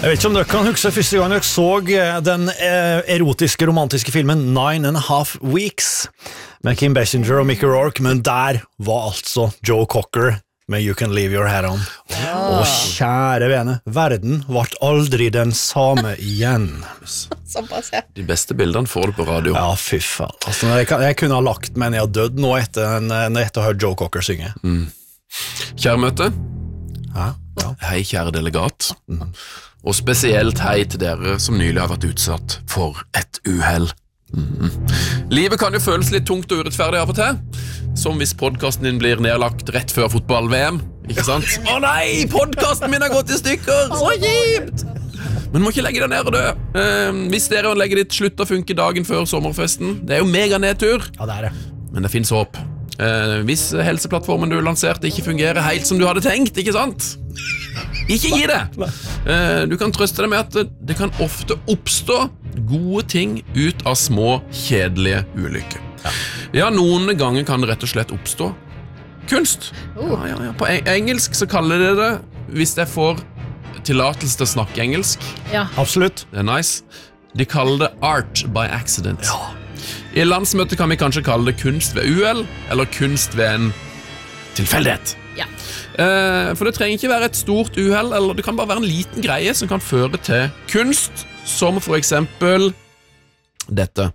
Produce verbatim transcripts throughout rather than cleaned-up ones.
Jeg vet ikke om dere kan huske første gang dere så den erotiske, romantiske filmen Nine and a Half Weeks med Kim Basinger og Mickey Rourke, men der var altså Joe Cocker med You Can Leave Your Head On. Oh. Og kjære vene, verden ble aldri den samme igjen. Såpass, ja. De beste bildene får du på radio. Ja, fy faen. Altså, jeg, jeg kunne ha lagt meg ned og dødd nå etter, en, etter å ha hørt Joe Cocker synge. Mm. Kjære møte. Ja, ja. Hei, kjære delegat. Mm. Og spesielt hei til dere som nylig har vært utsatt for et uhell. Mm. Livet kan jo føles litt tungt og urettferdig av og til, som hvis podcasten din blir nedlagt rett før fotball-V M, ikke sant? Å nei, podcasten min har gått i stykker, så kjipt! Men må ikke legge deg ned og dø. eh, Hvis dere legger ditt slutt å funke dagen før sommerfesten, det er jo mega nedtur. Ja, det er det. Men det finnes håp. eh, Hvis helseplattformen du lanserte ikke fungerer helt som du hadde tenkt, ikke sant? Ikke gi det. eh, Du kan trøste deg med at det, det kan ofte oppstå gode ting ut av små, kjedelige ulykker. Ja. Ja, noen ganger kan det rett og slett oppstå kunst. Oh. Ja, ja, ja. På engelsk så kaller de det, hvis jeg får tillatelse til å snakke engelsk. Ja. Absolutt. Det er nice. De kaller det art by accident. Ja. I landsmøtet kan vi kanskje kalle det kunst ved uhell, eller kunst ved en tilfeldighet. Ja. Eh, for det trenger ikke være et stort uhell, eller det kan bare være en liten greie som kan føre til kunst, som for eksempel dette.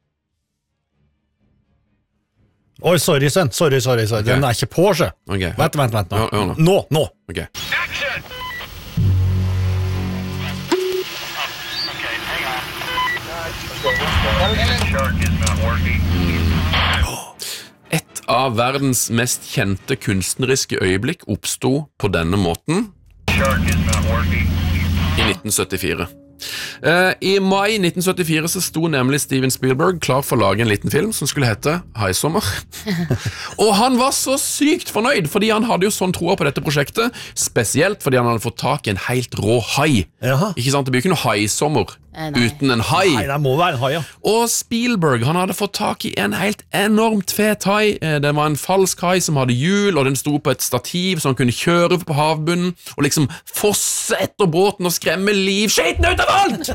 Oi, sorry, sønn. Sorry, sorry, sorry. Okay. Den er ikke på, sjø. Okay. Vent, vent, vent. Nå, Ja, ja, nå. nå. Ok. Action! Okay, hang on. Shark is not working. Et av verdens mest kjente kunstneriske øyeblikk oppstod på denne måten Shark is not working. i nitten syttifire. Eh, I mai nitten syttifire så sto nemlig Steven Spielberg klar for å lage en liten film som skulle hete Haisommer. Og han var så sykt fornøyd, fordi han hadde jo sånn troa på dette prosjektet, spesielt fordi han hadde fått tak i en helt rå hai. Jaha. Ikke sant? Det blir ikke noe haisommer Eh, nei. uten en hai. Nei, det må være en hai, ja. Og Spielberg, han hadde fått tak i en helt enormt fet hai. Eh, Det var en falsk hai som hadde hjul, og den sto på et stativ så han kunne kjøre på havbunnen og liksom fosse etter båten og skremme livskiten ut av alt!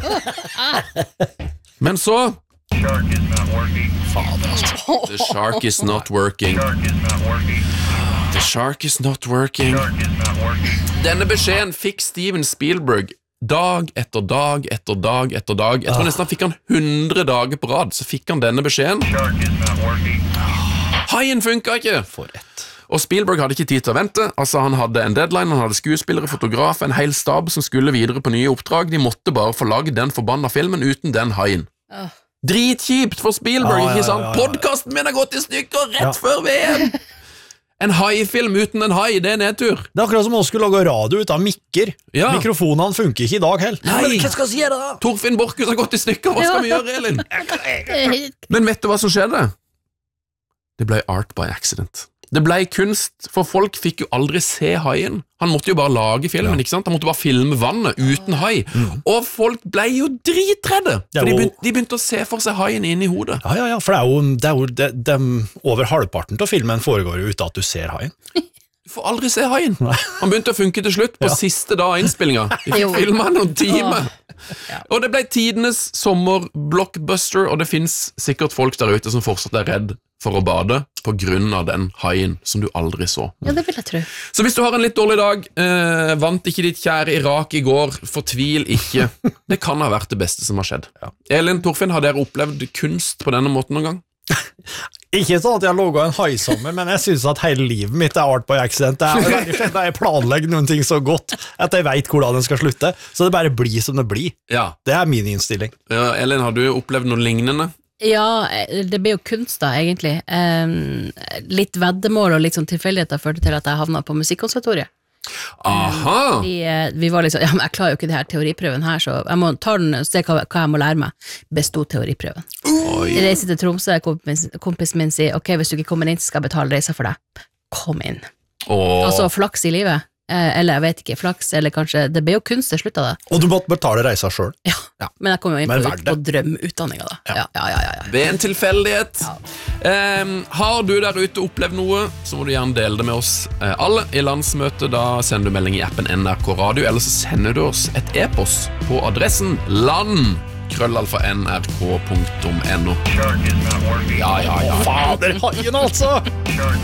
Men så Shark is not working. The shark is not working. Shark is not working. The shark is not working. Shark is not working. Denne beskjeden fikk Steven Spielberg dag etter dag etter dag etter dag. Jeg tror nesten han fikk han hundre dager på rad. Så fikk han denne beskjeden. Shark is not working. Haien funka ikke! For ett. Og Spielberg hadde ikke tid til å vente. Altså Han hadde en deadline, han hadde skuespillere, fotograf, en hel stab som skulle videre på nye oppdrag. De måtte bare få lagd den forbanna filmen uten den haien. Åh. Dritkjipt for Spielberg, Ja, ja, ikke sant? ja, ja, ja. Podcasten min har gått i stykker rett Ja. før V M! En haifilm uten en hai, det er nedtur. Det er akkurat som å skulle lage radio ut av mikker. Ja. Mikrofonene funker ikke i dag heller. Nei. Men hva skal jeg si da? Torfinn Borchhus har gått i stykker, hva skal vi gjøre, Elin? Eh, Men vet du hva som skjedde? Det ble art by accident. Det ble kunst, for folk fikk jo aldri se haien. Han måtte jo bare lage filmen, Ja. ikke sant? Han måtte bare filme vannet uten hai. Og folk ble jo dritredde, Det er for de jo- begynte, de begynte å se for seg haien inn i hodet. Ja, ja, ja, for det er jo, det er jo det, det, over halvparten av filmen foregår jo uten at du ser haien. Du får aldri se haien. Han begynte å funke til slutt på Ja. siste dag av innspillinga. De Jo. fikk filmet noen timer. Ja. Og det ble tidenes sommer-blockbuster, og det finnes sikkert folk der ute som fortsatt er redd for å bade på grunn av den haien som du aldri så. Ja, det vil jeg tro. Så hvis du har en litt dårlig dag, eh, vant ikke ditt kjære Irak i går, fortvil ikke. Det kan ha vært det beste som har skjedd. Ja. Elin, Torfinn, har dere opplevd kunst på denne måten noen gang? Ikke sånn at jeg har laget en haisommer, men jeg synes at hele livet mitt er art by accident. Det er veldig sjelden at jeg planlegger noen ting så godt at jeg vet hvordan den skal slutte, så det bare blir som det blir. Ja. Det er min innstilling. ja. Elin, har du opplevd noe lignende? Ja, det blir jo kunst da, egentlig. Um, litt veddemål og litt sånn tilfeldigheter førte til at jeg havna på musikkonservatoriet. Aha! Vi, eh, vi var liksom, ja, men jeg klarer jo ikke det her teoriprøven her, så jeg må ta den og se hva, hva jeg må lære meg. Bestod teoriprøven. Oi. Jeg reiser til Tromsø, kompisen, kompisen min sier, ok, hvis du ikke kommer inn, så skal jeg betale reisa for deg. Kom inn. Åh. Altså, flaks i livet. Eh, eller jeg vet ikke, flaks, eller kanskje det ble jo kunst til slutt av det. Og du måtte betale reisa selv. Ja, Ja. men jeg kom jo inn Men på, verdt på det. drømmeutdanninga da. Ja, ja, ja, ja, ja. Ved en tilfeldighet. Ehm, har du der ute opplevd noe, så må du gjerne dele det med oss eh, alle i landsmøtet. Da sender du melding i appen N R K Radio, eller så sender du oss et e-post på adressen land krøllalfa nrk punktum no. Shark is not working. Ja, ja, ja. Fader, haien altså! Shark